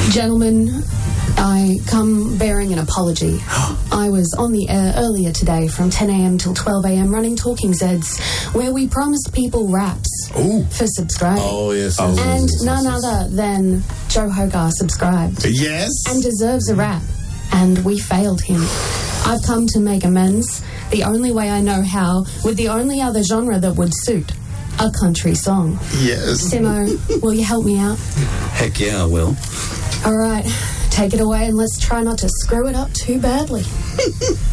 Gentlemen, I come bearing an apology. I was on the air earlier today from 10 a.m. till 12 a.m. running Talking Zeds, where we promised people raps for subscribing. Oh, yes. And none other than Joe Hogarth subscribed. Yes. And deserves a rap. And we failed him. I've come to make amends the only way I know how, with the only other genre that would suit. A country song. Yes. Simo, will you help me out? Heck yeah, I will. All right, take it away and let's try not to screw it up too badly.